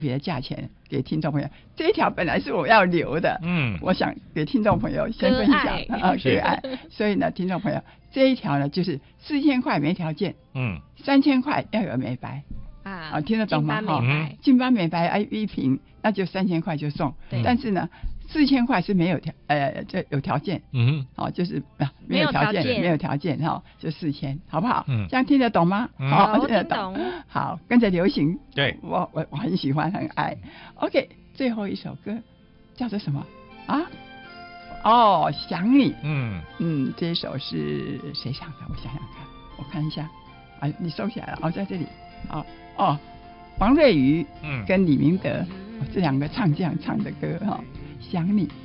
别的价钱给听众朋友。这一条本来是我要留的，我想给听众朋友先分享可爱。所以呢，听众朋友，这一条呢就是4000块没条件，3000块要有美白啊，听得懂吗？净斑美白1瓶，那就3000块就送。但是呢，4000块是没有这有条件，就是没有条件就4000，好不好？这样听得懂吗？ 好，听得懂。 好，跟着流行， 对， 我很喜欢，很爱。OK， 最后一首歌叫做什么啊？哦，想你。这一首是谁唱的？我想想看，我看一下啊，你收起来了在这里。王瑞瑜跟李明德这两个唱将唱的歌想你。